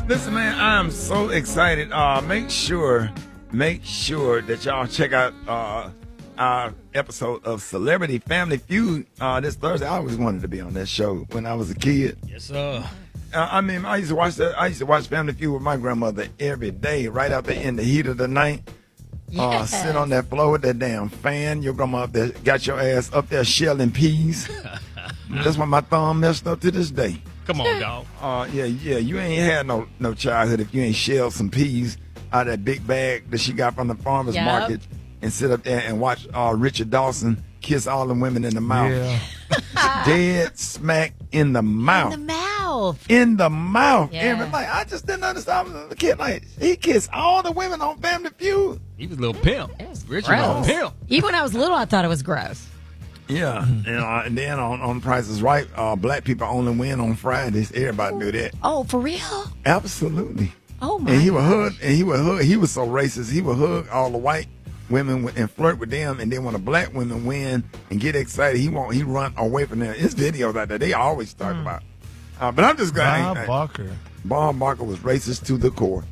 Listen, man, I am so excited. Make sure that y'all check out our episode of Celebrity Family Feud this Thursday. I always wanted to be on that show when I was a kid. Yes, sir. I used to watch that. I used to watch Family Feud with my grandmother every day, right out there in the heat of the night. Yes. Sit on that floor with that damn fan. Your grandma up there got your ass up there shelling peas. That's why my thumb messed up to this day. Come on, dog. Yeah. You ain't had no childhood if you ain't shelled some peas out of that big bag that she got from the farmer's market and sit up there and watch Richard Dawson kiss all the women in the mouth. Yeah. Dead smack in the mouth. In the mouth. In the mouth. Yeah. And like, I just didn't understand. I was a kid. Like, he kissed all the women on Family Feud. He was a little pimp. It was Richard was a pimp. Even when I was little, I thought it was gross. Yeah. And then on Price is Right, black people only win on Fridays. Everybody knew that. Oh, for real? Absolutely. Oh, my And he would God. hug. He was so racist. He would hug all the white women and flirt with them. And then when the black women win and get excited, he run away from them. His videos out there, they always talk about. But I'm just glad. Bob Barker. Bob Barker was racist to the core.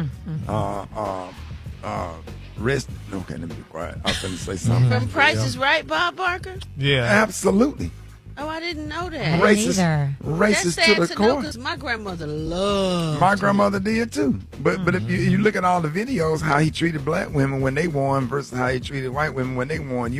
Rest. Okay, let me be quiet. I was going to say something. From Price is Right, Bob Barker? Yeah. Absolutely. Oh, I didn't know that. Racist. either. Racist That's to sad the to know core. because my grandmother loved My grandmother did too. But if you look at all the videos, how he treated black women when they won versus how he treated white women when they won,